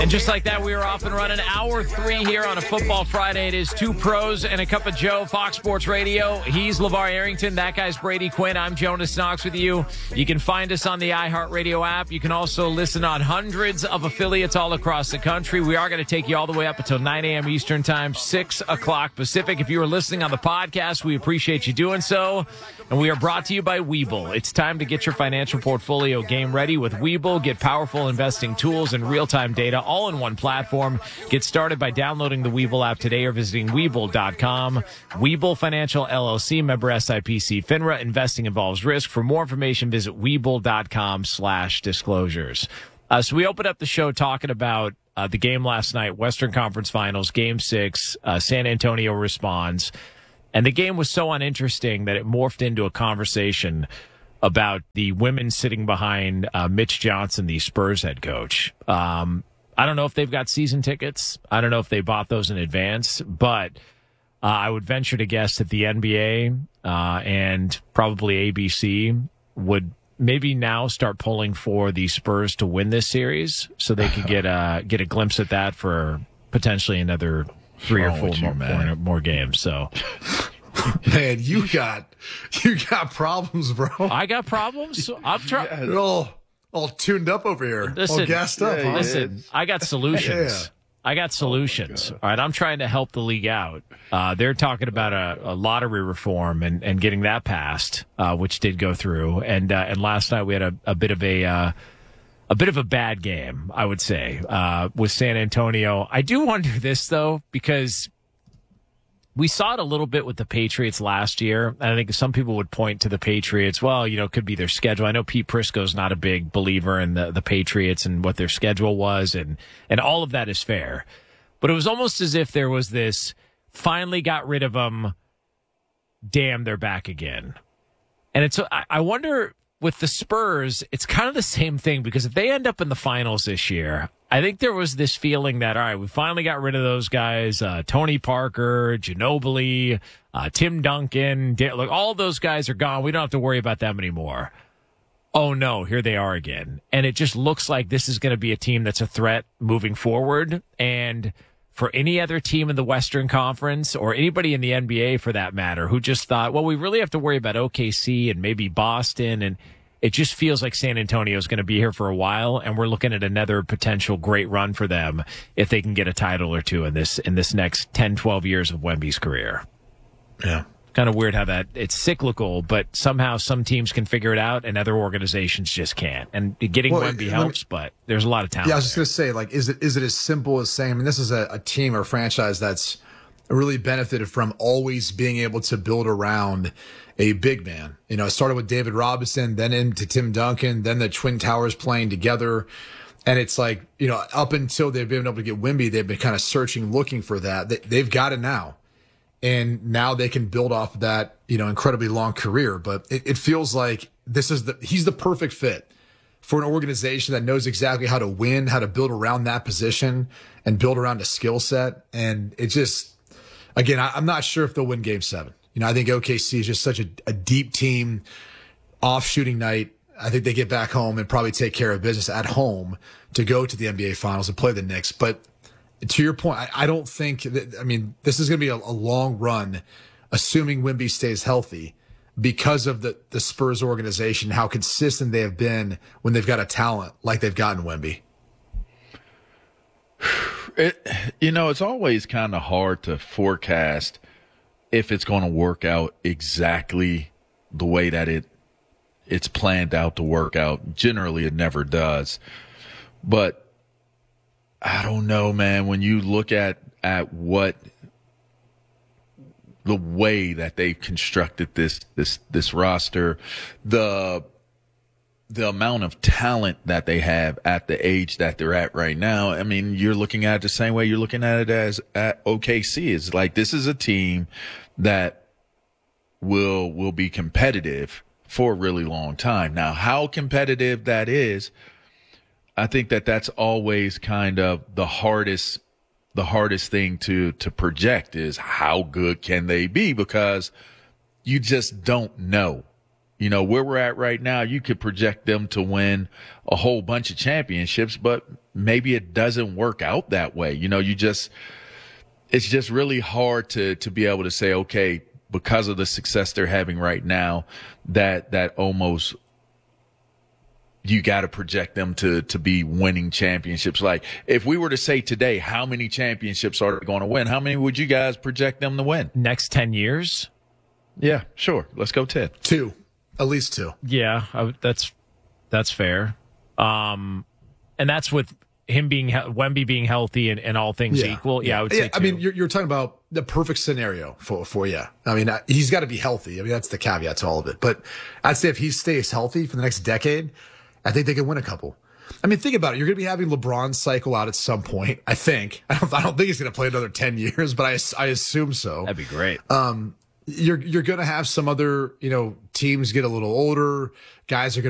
And just like that, we are off and running. Hour 3 here on a Football Friday. It is Two Pros and a Cup of Joe, Fox Sports Radio. He's LeVar Arrington. That guy's Brady Quinn. I'm Jonas Knox with you. You can find us on the iHeartRadio app. You can also listen on hundreds of affiliates all across the country. We are going to take you all the way up until 9 a.m. Eastern Time, 6 o'clock Pacific. If you are listening on the podcast, we appreciate you doing so. And we are brought to you by Webull. It's time to get your financial portfolio game ready with Webull. Get powerful investing tools and real-time data all in one platform. Get started by downloading the Webull app today or visiting Webull.com. Webull Financial LLC, member SIPC FINRA. Investing involves risk. For more information, visit Webull.com/disclosures. So we opened up the show talking about the game last night, Western Conference Finals, Game 6. San Antonio responds. And the game was so uninteresting that it morphed into a conversation about the women sitting behind Mitch Johnson, the Spurs head coach. I don't know if they've got season tickets. I don't know if they bought those in advance, but I would venture to guess that the NBA and probably ABC would maybe now start pulling for the Spurs to win this series so they could get a glimpse at that for potentially another 3 or 4 more games. So, man, you got problems, bro. I got problems. I'm trying. They're all tuned up over here. Listen, all gassed up. Huh? Listen, I got solutions. I got solutions. All right, I'm trying to help the league out. They're talking about a lottery reform and getting that passed, which did go through. And last night we had a bit of a bad game, I would say, with San Antonio. I do wonder this, though, because we saw it a little bit with the Patriots last year. And I think some people would point to the Patriots. Well, it could be their schedule. I know Pete Prisco's not a big believer in the Patriots and what their schedule was. And all of that is fair. But it was almost as if there was this finally got rid of them. Damn, they're back again. And I wonder with the Spurs, it's kind of the same thing, because if they end up in the finals this year, I think there was this feeling that, all right, we finally got rid of those guys, Tony Parker, Ginobili, Tim Duncan, look, all those guys are gone. We don't have to worry about them anymore. Oh, no, here they are again. And it just looks like this is going to be a team that's a threat moving forward. And for any other team in the Western Conference, or anybody in the NBA for that matter, who just thought, well, we really have to worry about OKC and maybe Boston, and it just feels like San Antonio is going to be here for a while, and we're looking at another potential great run for them if they can get a title or two in this next 10, 12 years of Wemby's career. Yeah. Kind of weird how that it's cyclical, but somehow some teams can figure it out and other organizations just can't. And getting Wemby helps, but there's a lot of talent. Yeah, I was just going to say, like, is it as simple as saying, I mean, this is a team or franchise that's really benefited from always being able to build around a big man. It started with David Robinson, then into Tim Duncan, then the Twin Towers playing together. And it's like, up until they've been able to get Wemby, they've been kind of searching, looking for that. They've got it now. And now they can build off of that, incredibly long career. But it feels like he's the perfect fit for an organization that knows exactly how to win, how to build around that position and build around a skill set. And it just, again, I'm not sure if they'll win Game 7. I think OKC is just such a deep team. Off shooting night, I think they get back home and probably take care of business at home to go to the NBA Finals and play the Knicks. But to your point, I don't think that, this is going to be a long run, assuming Wemby stays healthy, because of the Spurs organization, how consistent they have been when they've got a talent like they've gotten Wemby. It's always kind of hard to forecast if it's going to work out exactly the way that it's planned out to work out. Generally, it never does. But I don't know, man. When you look at what the way that they've constructed this roster, the amount of talent that they have at the age that they're at right now, you're looking at it the same way you're looking at it as at OKC. It's like, this is a team that will be competitive for a really long time. Now, how competitive that is, I think that's always kind of the hardest thing to project, is how good can they be, because you just don't know. You know, where we're at right now, you could project them to win a whole bunch of championships, but maybe it doesn't work out that way. You know, it's just really hard to be able to say, okay, because of the success they're having right now, that almost you got to project them to be winning championships. Like if we were to say today, how many championships are they going to win? How many would you guys project them to win? Next 10 years? Yeah, sure. Let's go 10. 2. At least 2. Yeah, that's fair. And that's with him being Wemby being healthy and all things equal. Yeah, I would say 2. I mean, you're talking about the perfect scenario for you. I mean, he's got to be healthy. I mean, that's the caveat to all of it. But I'd say if he stays healthy for the next decade, I think they can win a couple. I mean, think about it. You're going to be having LeBron cycle out at some point. I think. I don't think he's going to play another 10 years, but I assume so. That'd be great. You're going to have some other, teams get a little older. Guys are going